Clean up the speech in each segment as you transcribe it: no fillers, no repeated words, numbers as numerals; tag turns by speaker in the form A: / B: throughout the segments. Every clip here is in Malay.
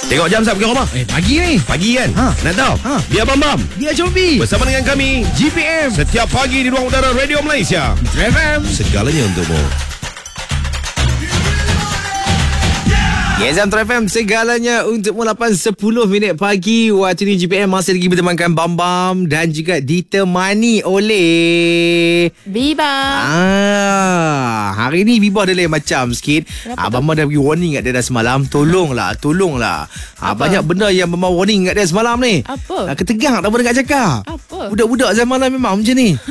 A: Tengok jam sat pergi rumah.
B: Pagi ni.
A: Pagi kan? Nak tahu? Biar Bam
B: Biar Combi.
A: bersama dengan kami
B: GPM.
A: setiap pagi di ruang udara Radio Malaysia.
B: FM.
A: Segalanya untukmu.
B: Yes, Antara FM, segalanya untuk 8.10 minit pagi. Waktu ni GPM masih lagi bertemankan Bam dan juga ditemani oleh
C: Biba.
B: Hari ni Biba dah lain macam sikit. Abang dah bagi warning kat dia dah semalam. Tolonglah. Banyak benda yang Bam warning kat dia semalam ni.
C: Apa?
B: Ketegang tak apa dekat cakap.
C: Apa?
B: Budak-budak zaman memang macam ni.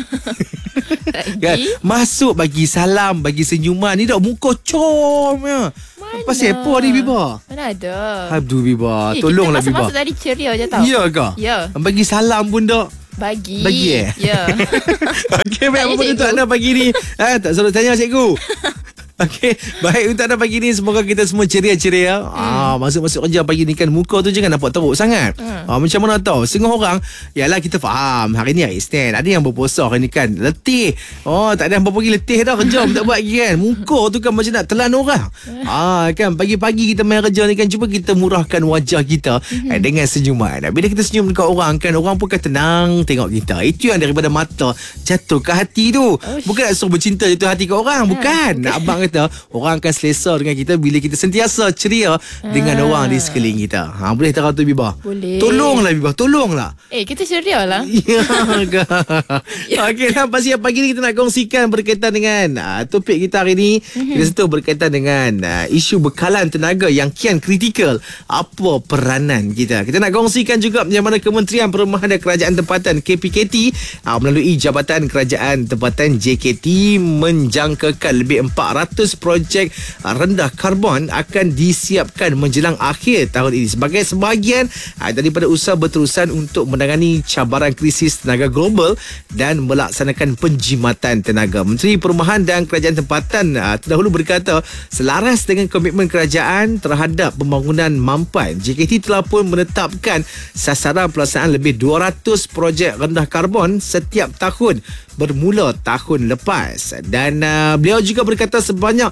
B: Kan?
C: Lagi?
B: Masuk bagi salam, bagi senyuman. Ni dah muka com ya. Apa siapa ni Biba?
C: Mana ada.
B: Aduh Biba, tolonglah
C: kita
B: Biba.
C: masuk tadi ceria je tau.
B: Ya ke?
C: Ya.
B: Bagi salam pun tak.
C: Bagi.
B: Ya.
C: Ya.
B: Okey, baik, apa
C: Tanya
B: untuk
C: cikgu.
B: anda pagi ni? Tak suruh tanya cikgu. Okey, baik untuk anda pagi ni, semoga kita semua ceria-ceria. Masuk-masuk kerja pagi ni kan muka tu jangan nampak teruk sangat. Macam mana tahu? Setengah orang, yalah kita faham hari ni hari Isnin. Ada yang berpuasa hari ni kan letih. Tak ada apa pergi letih dah kerja tak buat lagi kan. Muka tu kan macam nak telan orang. Kan pagi-pagi kita main kerja ni kan, cuba kita murahkan wajah kita dengan senyuman. Bila kita senyum dekat orang kan, orang pun kan tenang tengok kita. Itu yang daripada mata jatuh ke hati tu. Bukan nak suruh bercinta jatuh hati ke orang, bukan. Abang kata orang akan selesa dengan kita bila kita sentiasa ceria dengan orang di sekeliling kita. Boleh tak tu Biba?
C: Boleh.
B: Tolonglah Biba, tolonglah.
C: Kita ceria lah.
B: Ya ke? Okey, lepas siang pagi ni kita nak kongsikan berkaitan dengan topik kita hari ni. Kita sentuh berkaitan dengan isu bekalan tenaga yang kian kritikal. Apa peranan kita? Kita nak kongsikan juga yang mana Kementerian Perumahan dan Kerajaan Tempatan KPKT melalui Jabatan Kerajaan Tempatan JKT menjangkakan lebih 400 projek rendah karbon akan disiapkan menjelang akhir tahun ini sebagai sebahagian daripada usaha berterusan untuk menangani cabaran krisis tenaga global dan melaksanakan penjimatan tenaga. Menteri Perumahan dan Kerajaan Tempatan terdahulu berkata selaras dengan komitmen kerajaan terhadap pembangunan mampan, JKT telah pun menetapkan sasaran pelaksanaan lebih 200 projek rendah karbon setiap tahun bermula tahun lepas. Dan beliau juga berkata sebanyak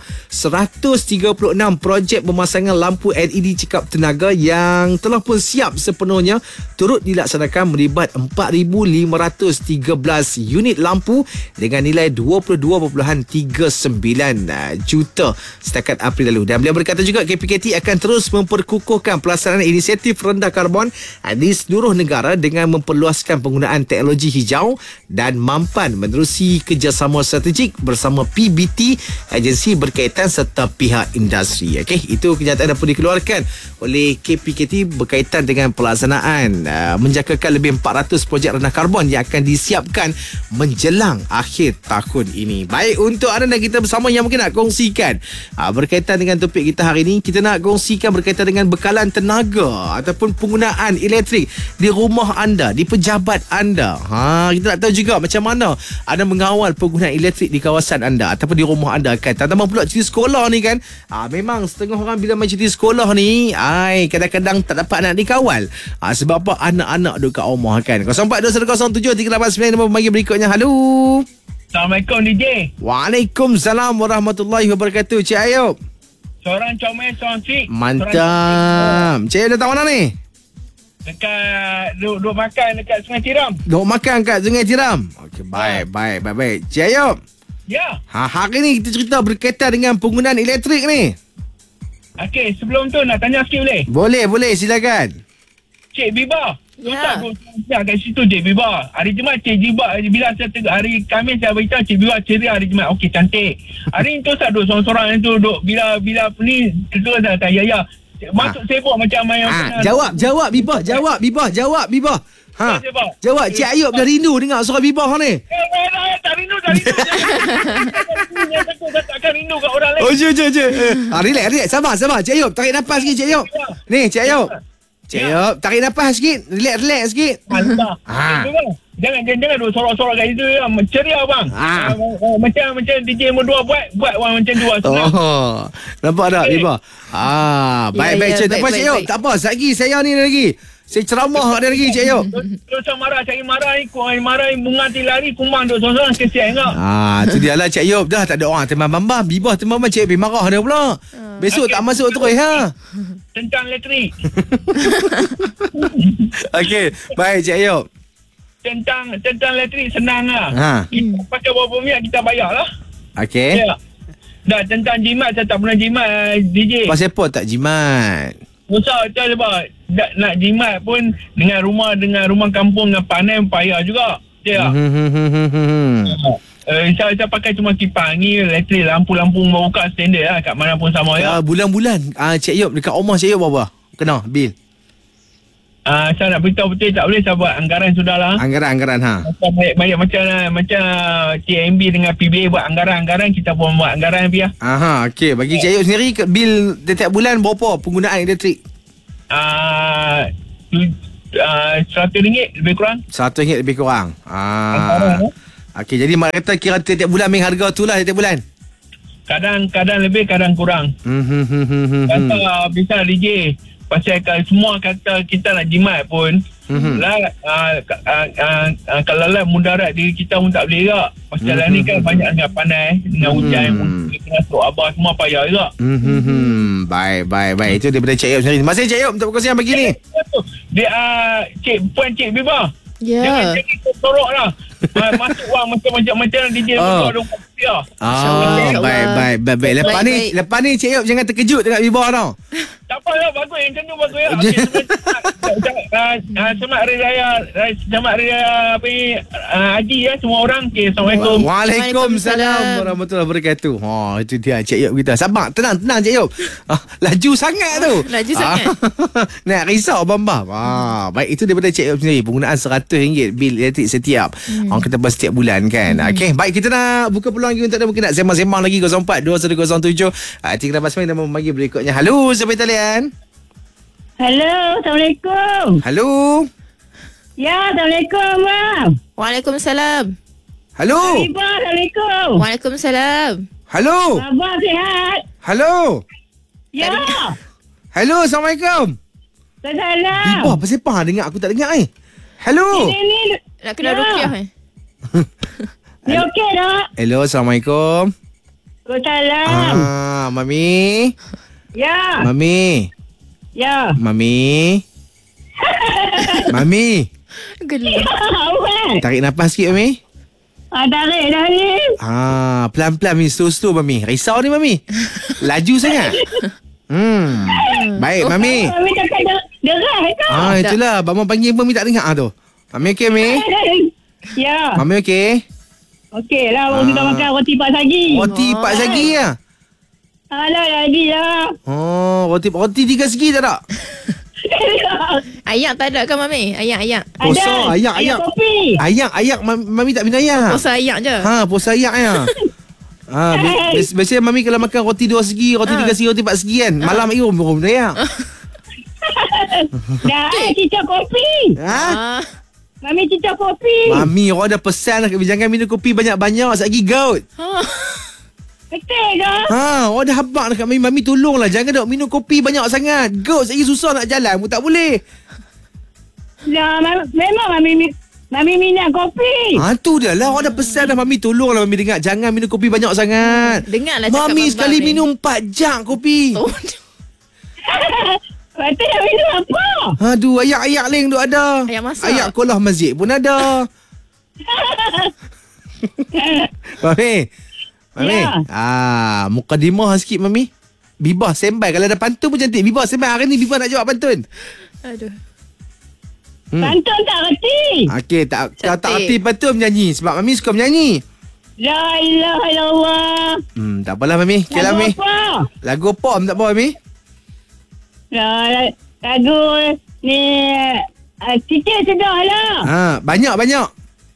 B: 136 projek pemasangan lampu LED cekap tenaga yang telah pun siap sepenuhnya turut dilaksanakan melibat 4,513 unit lampu dengan nilai 22.39 juta setakat April lalu. Dan beliau berkata juga KPKT akan terus memperkukuhkan pelaksanaan inisiatif rendah karbon di seluruh negara dengan memperluaskan penggunaan teknologi hijau dan mampan menerusi kerjasama strategik bersama PBT, agensi berkaitan serta pihak industri. Okey, itu kenyataan yang pun dikeluarkan oleh KPKT berkaitan dengan pelaksanaan menjangkakan lebih 400 projek rendah karbon yang akan disiapkan menjelang akhir tahun ini. Baik, untuk anda dan kita bersama yang mungkin nak kongsikan berkaitan dengan topik kita hari ini, kita nak kongsikan berkaitan dengan bekalan tenaga ataupun penggunaan elektrik di rumah anda, di pejabat anda. Kita nak tahu juga macam mana anda mengawal penggunaan elektrik di kawasan anda ataupun di rumah anda kan. Tambah pula cuti sekolah ni kan. Memang setengah orang bila main cuti sekolah ni, kadang-kadang tak dapat nak dikawal. Sebab apa? Anak-anak duduk kat rumah kan. 04210389 nombor pagi berikutnya. Halo.
D: Assalamualaikum DJ.
B: Waalaikumsalam warahmatullahi wabarakatuh. Cik Ayub.
D: Seorang comel, seorang cik.
B: Mantap. Cik Ayub datang mana ni?
D: Dekat duduk makan dekat Sungai Tiram.
B: Duk makan kat Sungai Tiram. Okey, baik. Cik Ayub.
D: Ya.
B: Hari ni kita cerita berkaitan dengan penggunaan elektrik ni.
D: Okey, sebelum tu nak tanya sikit boleh?
B: Boleh, silakan.
D: Cik Biba.
C: Ya.
D: Ustaz kat situ Cik Biba. Hari Jumaat Cik Biba bila saya tengok hari Khamis saya beritahu Cik Biba ceria hari Jumaat. Okey, cantik. Hari ni tu Ustaz duduk sorang-sorang tu duduk bila ni terus saya tanya ya. Masuk sibuk macam yang
B: Jawab Biba. Jawab. Jawab. Cik Ayub dah rindu dengar suara Biba ni.
D: Tak rindu. Saya takkan rindu kat orang lain.
B: Je. Relax. Sabar. Cik Ayub, tarik nafas sikit Cik Ayub. Ni Cik Ayub. Cik Ayub, tarik nafas sikit. Relax sikit.
D: Jangan duk sorok-sorok kat situ ceria bang. Macam DJ Modua buat orang macam dua senang.
B: Nampak tak Biba? Baik Cik. Tak apa Cik Ayub. Tak apa, lagi saya ni lagi. Saya ceramah ada lagi Cik Ayub.
D: Terus cari marah bunga lari kumbang duk sorang kesian enggak.
B: Tu dia lah Cik Ayub. Dah tak ada orang teman Bambam. Bibah teman Cik Ayub marah dia pula. Besok tak masuk terus ha.
D: Tentang elektrik.
B: Okey, baik Cik Ayub.
D: Tentang elektrik senang lah.
B: Ha.
D: Kita pakai berapa minit kita bayar lah.
B: Okey.
D: Ya. Dah tentang jimat saya tak pernah jimat DJ.
B: Pasal apa tak jimat?
D: Susah betul sebab nak jimat pun dengan rumah kampung dengan panas payah juga. Ya. Saya pakai cuma kipas ni elektrik, lampu-lampu buka standard lah kat mana pun sama ya.
B: Bulan-bulan Cik Ayub dekat rumah Cik Ayub berapa? Kena bil.
D: Saya nak beritahu betul tak boleh sebab anggaran sudah lah.
B: Anggaran ha.
D: Banyak macam TMB dengan PBA buat anggaran kita pun buat anggaran biar.
B: Aha, okey. Bagi Cik Ayub sendiri bil setiap bulan berapa penggunaan elektrik?
D: RM100 lebih kurang.
B: RM100 lebih kurang.
D: Anggaran,
B: Okey, jadi mak kata kira setiap bulan main harga tu lah setiap bulan.
D: Kadang lebih, kadang kurang. Kata bisa DJ. Pasal semua kata kita nak jimat pun lah, kalau lah mudarat diri kita pun tak boleh juga. Pasal lah ni kan banyak dengan panas, dengan hujan, kena sok abah semua payah juga.
B: Baik. Itu daripada Cik Ayub sendiri. Terima kasih Cik Ayub untuk perkongsian pagi ni.
D: Dia Cik Biba.
C: Ya.
D: Jangan jadi sorok lah. Masuk wang macam DJ dong dia.
B: Baik. Lepas ni Cik Ayub jangan terkejut dengan Biba tau.
D: Tak apa lah, bagus yang macam tu bagus ya. Selamat Hari Raya apa ni Haji ya semua orang. Okay, Assalamualaikum.
B: Waalaikumsalam warahmatullahi wabarakatuh. Itu dia Cik Ayub kita. Sabar, tenang Cik Ayub. Laju sangat tu.
C: Laju sangat.
B: Nak risau bambam. Baik, itu daripada Cik Ayub sendiri. Penggunaan RM100 bil elektrik setiap. Orang kata setiap bulan kan. Okey, baik, kita nak buka peluang lagi untuk mungkin nak sembang-sembang lagi 04-2107. 3 dan membagi berikutnya. Halo, siapa talian?
E: Halo, Assalamualaikum.
B: Halo.
E: Ya, Assalamualaikum, Bang.
C: Waalaikumsalam.
B: Halo.
E: Ibu, Assalamualaikum.
C: Waalaikumsalam.
B: Halo.
E: Abang sihat?
B: Halo.
E: Ya.
B: Halo, Assalamualaikum.
E: Salam.
B: Ibu, pasal apa dengar aku tak dengar Halo.
E: Ini
C: Nak kena
E: Ya.
C: rupiah
E: ni okey tak?
B: Hello, Assalamualaikum.
E: Salam.
B: Mami.
E: Ya.
B: Mami.
E: Ya.
B: Mami. Mami.
C: Gelap.
E: Awak.
B: Tarik nafas sikit, Mami.
E: Tarik dah ni.
B: Pelan-pelan, Mami. Slow-slow, Mami. Risau ni, Mami. Laju sangat. Baik, Mami.
E: Mami cakap derah tu.
B: Itulah. Abang panggil Mami tak dengar tu. Mami okey, Mami?
E: Ya.
B: Mami okey?
E: Okey lah, baru kita makan roti Pak Sagi.
B: Roti Pak Sagi lah.
E: Alah, lagi lah.
B: Roti 3 segi tak tak?
C: Ayak tak ada kan Mami? Ayak.
B: Posa, ayak.
E: Kopi.
B: Ayak, Mami tak minum ayak.
C: Posa ayak je.
B: Posa ayak ya. Biasanya Mami kalau makan roti 2 segi, roti 3 segi, roti 4 segi kan. Malam lagi minum ayak.
E: Dah, cicak kopi. Mami cicak kopi.
B: Mami, orang dah pesan jangan minum kopi banyak-banyak, lagi gout.
E: Betul ke?
B: Orang dah habak dekat Mami. Mami tolonglah, jangan dok minum kopi banyak sangat. Gout lagi susah nak jalan pun tak boleh.
E: Dah, memang Mami minat kopi.
B: Tu dia lah, orang dah pesan dah. Mami tolonglah Mami dengar, jangan minum kopi banyak sangat.
C: Dengarlah cakap
B: Mami
C: Bang
B: sekali
C: ni.
B: minum 4 jam kopi.
E: Lepas nak minum apa?
B: Aduh, ayak-ayak lain tu ada.
C: Ayak masak.
B: Ayak kolah masjid pun ada. Mami.
E: Ya.
B: Mukadimah sikit Mami. Bibah sembai. Kalau ada pantun pun cantik. Bibah sembai. Hari ni Bibah nak jawab pantun.
C: Aduh.
E: Pantun tak reti.
B: Okey, tak
C: Cantik.
B: reti pantun menyanyi. Sebab Mami suka menyanyi.
E: La ilaha illallah.
B: Tak apalah Mami. Okey lah Mami.
E: Apa?
B: Lagu pop tak apa Mami.
E: Lagu ni sikit sedar lah.
B: Banyak.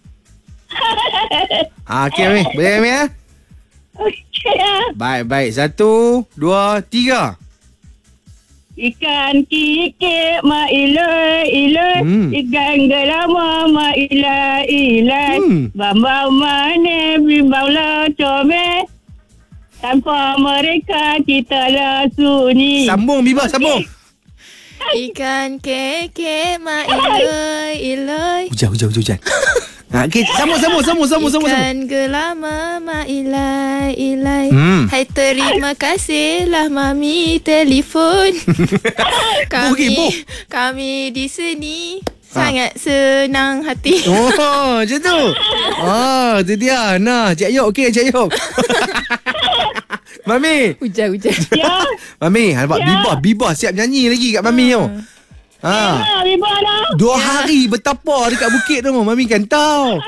B: Okey Mami. Boleh Mami ya?
E: Okey lah.
B: Baik. 1, 2, 3.
E: Ikan kikik ma ilai. Ikan gelama ma ilai. Bambang mane bimbang lah comel. Tanpa mereka kita lah sunyi.
B: Sambung Bibah, sambung.
C: Ikan keke ma ilai.
B: Hujan. Okay, sama.
C: Ikan gelar mama ilai. Hai terima kasihlah mami telefon. Kami di sini sangat senang hati.
B: Oh, macam tu. Tu dia. Nah, Cik Ayub okey, Cik Ayub. Mami.
C: Hujan.
E: Ya.
B: Mami, nampak Bibah siap nyanyi lagi kat Mami tu.
E: Bibah dah.
B: 2 hari bertapa dekat bukit tu. Mami kan tahu.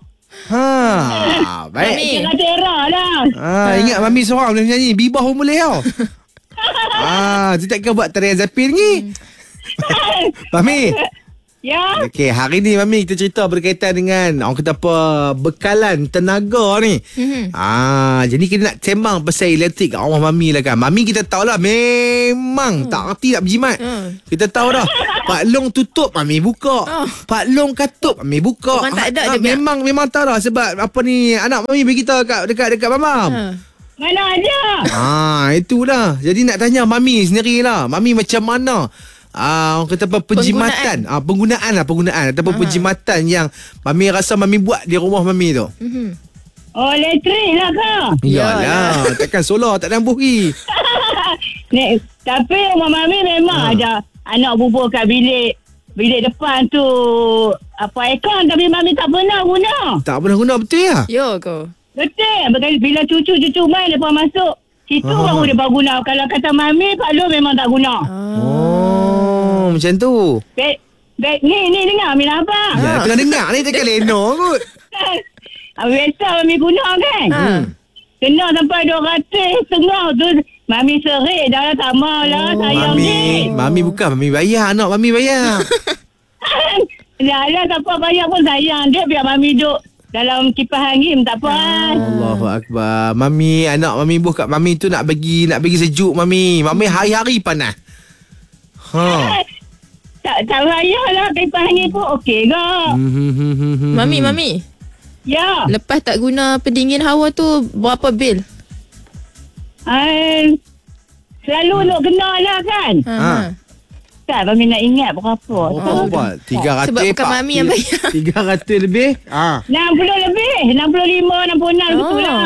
B: Baik.
C: Mami.
E: Jangan terah dah.
B: Ingat Mami seorang boleh nyanyi. Bibah pun boleh tau. Tu takkan buat tarian Zapin ni. Mami.
E: Ya.
B: Okey, hari ni Mami kita cerita berkaitan dengan orang kata apa, bekalan tenaga ni. Jadi kita nak sembang pasal elektrik kat rumah Mami lah kan. Mami kita tahu lah memang tak reti nak berjimat. Kita tahu dah. Pak Long tutup Mami buka. Pak Long katup Mami buka.
C: Orang tak ada dia
B: memang tahu dah sebab apa ni anak Mami bagi kita dekat Mamam.
E: Mana ada?
B: Itulah. Jadi nak tanya Mami sendirilah. Mami macam mana orang kata apa, penjimatan penggunaan ataupun penjimatan yang Mami rasa Mami buat di rumah Mami tu.
E: Oh, elektrik lah kau.
B: Yalah, takkan solar tak ada buhi.
E: Tapi rumah Mami memang ada anak bubur kat bilik depan tu apa aircon, tapi Mami tak pernah guna.
B: Tak pernah guna, betul ya?
C: Yo kau.
E: Betul. Bila cucu main lepas masuk situ baru dia baru guna. Kalau kata Mami, Pak Long memang tak guna.
B: Macam tu.
E: Ni dengar Mami abang.
B: Ya, tengah dengar ni takkan leno kot.
E: Biasa Mami guna kan. Kena sampai 200 tengah tu. Mami serik dah lah, tak maulah. Sayang ni.
B: Mami bukan Mami bayar, anak Mami bayar.
E: Dah siapa bayar pun sayang dia, biar Mami duduk dalam kipas angin tak apa.
B: Allahu Akbar. Mami, anak Mami buh kat Mami tu nak bagi sejuk Mami. Mami hari-hari panas.
E: Tak payahlah kipas angin pun okey ke.
C: Mami.
E: Ya.
C: Lepas tak guna pendingin hawa tu berapa bil?
E: Selalu nak kena lah kan. Tak, Mami nak ingat berapa.
B: Berapa? 300.
C: Sebab bukan Mami yang bayar.
B: 300 lebih?
E: 60 lebih. 65, 66 betul lah.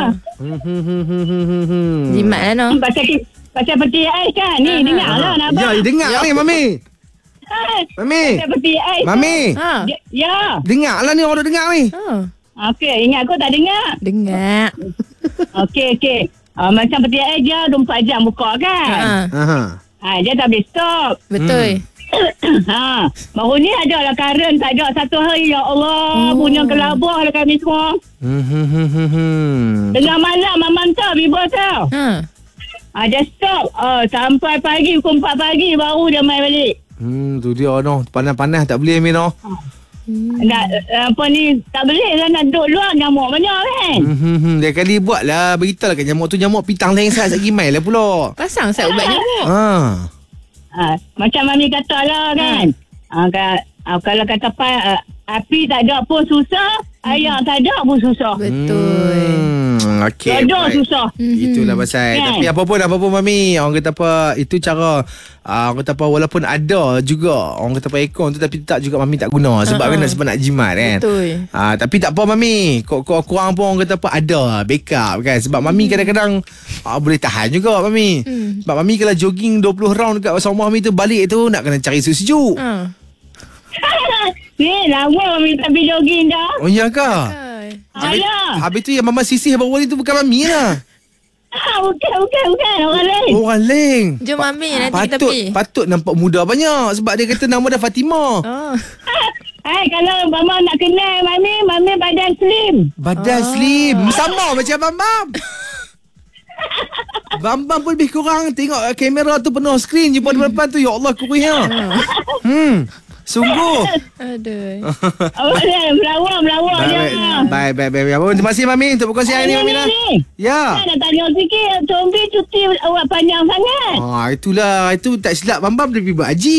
C: Jimat lah no.
E: Pasal peti ais kan. Ni dengar lah nak abang.
B: Ya, dengar ni Mami. Mami.
E: Pasal peti ais.
B: Mami.
E: Ya.
B: Dengar lah ni, orang dah dengar ni.
E: Okey, ingat kau tak dengar?
C: Dengar.
E: Okey. Macam peti ais dia 24 jam buka kan. Dia tak boleh stop.
C: Betul.
E: Baru ni ada lah karen tak ada satu hari. Ya Allah, punya kelabah lah kami semua. Tengah malam memantau Biba tau. Dia stop sampai pagi, pukul 4 pagi baru dia main balik.
B: Tu dia noh. Panas-panas tak boleh Min noh.
E: Nak apa ni, tak boleh lah nak duduk luar, nyamuk banyak kan.
B: Dia kali buat lah, beritahu lah kat nyamuk tu, nyamuk pitang lain sat gimai lah pula.
C: Pasang sat ubat nyamuk.
E: Macam Mami kata lah kan. Kalau kata api tak ada pun susah, air tak ada pun susah.
C: Betul.
B: Okey.
E: Ada susah.
B: Itulah pasal. Tapi apa pun Mami, orang kata apa, itu cara orang kata apa, walaupun ada juga orang kata apa aircon tu, tapi tak juga Mami tak guna sebab nak jimat kan.
C: Betul.
B: Tapi tak apa Mami, korang pun orang kata apa ada backup kan, sebab Mami kadang-kadang boleh tahan juga Mami. Sebab Mami kalau jogging 20 round dekat rumah Mami tu, balik tu nak kena cari sejuk.
E: Ni lama Mami tak pergi jogging dah.
B: Oh ya ke? Habis tu yang Mama sisih baru ni tu bukan Mami lah. Bukan orang lain.
C: Jom Mami nanti kita pergi.
B: Patut nampak muda banyak sebab dia kata nama dia Fatimah.
E: Kalau Mama nak kenal Mami badan slim.
B: Badan slim sama macam Bambam. Bambam pun lebih kurang. Tengok kamera tu penuh skrin, jumpa di depan tu, ya Allah kurihnya. Sungguh.
C: Aduh.
E: Melawak dia.
B: Baik. Terima kasih Mami untuk perkongsian hari ni Mami lah. Ya.
E: Nak tanya sikit, Tombi cuti awak panjang sangat.
B: Itulah. Itu tak silap Bambam dia pergi buat haji.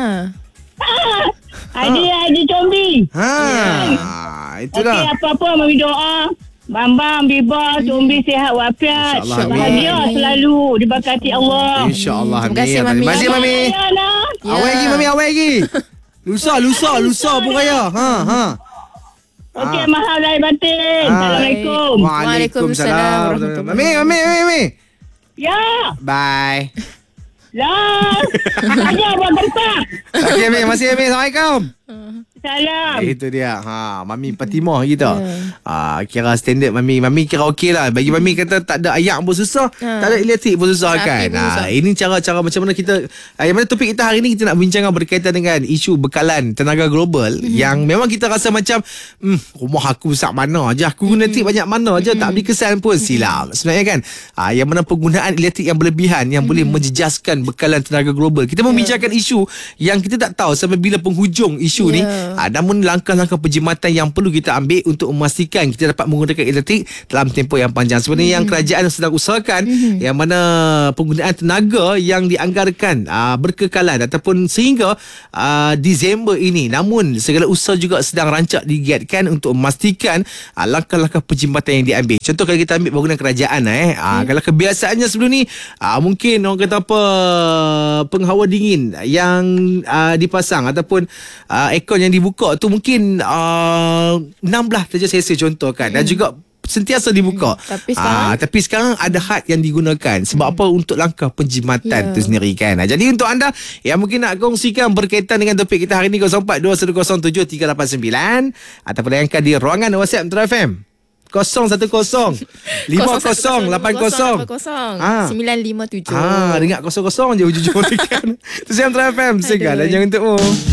E: Haji Tombi.
B: Itulah.
E: Okey, apa-apa Mami doa Bambam, Biba, Tombi sihat wafiat. Bahagia selalu diberkati Allah.
B: InsyaAllah.
C: Terima kasih Mami.
B: Terima kasih Mami. Awal lagi Mami, awal lagi. Lusa pun raya.
E: Okey, mahal lahir batin. Assalamualaikum.
C: Waalaikumsalam warahmatullahi
B: Mami.
E: Ya.
B: Bye.
E: Lah. Aja buat tempat.
B: Okey, Mami. Masih, Mami. Assalamualaikum.
E: Salam.
B: Itu dia. Mami Fatimah gitu. Kira standard Mami. Mami kira okey lah. Bagi Mami kata tak ada ayak pun susah, tak ada elektrik pun susah kan.
C: Api pun susah.
B: Ini cara-cara macam mana kita yang mana topik kita hari ni kita nak bincangkan berkaitan dengan isu bekalan tenaga global yang memang kita rasa macam rumah aku besar mana je, aku guna elektrik banyak mana je, tak beri kesan pun silap. Sebenarnya kan yang mana penggunaan elektrik yang berlebihan yang boleh menjejaskan bekalan tenaga global. Kita membincangkan isu yang kita tak tahu sampai bila penghujung isu ni. Namun langkah-langkah penjimatan yang perlu kita ambil untuk memastikan kita dapat menggunakan elektrik dalam tempoh yang panjang. Sebenarnya yang kerajaan sedang usahakan yang mana penggunaan tenaga yang dianggarkan berkekalan ataupun sehingga Disember ini. Namun segala usaha juga sedang rancak digiatkan untuk memastikan langkah-langkah penjimatan yang diambil. Contoh kalau kita ambil bangunan kerajaan kalau kebiasaannya sebelum ni mungkin orang kata apa penghawa dingin yang dipasang ataupun aircon yang dibuka tu mungkin 16 darjah Celsius contoh kan, dan juga sentiasa dibuka. Tapi sekarang ada had yang digunakan. Sebab apa? Untuk langkah penjimatan tu sendiri kan. Jadi untuk anda yang mungkin nak kongsikan berkaitan dengan topik kita hari ni 0421073899 ataupun layankan di ruangan WhatsApp Metro FM 010 50 80
C: 957.
B: dengar 00 je ujung-ujung kan. Tu saya Metro FM segala jangan untuk